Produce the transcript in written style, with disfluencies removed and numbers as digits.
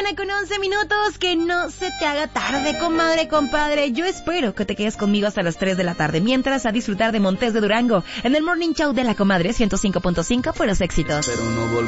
1:11. Que no se te haga tarde, comadre, compadre. Yo espero que te quedes conmigo hasta las 3 de la tarde, mientras a disfrutar de Montes de Durango, en el Morning Show de la Comadre 105.5, Puros éxitos. Pero no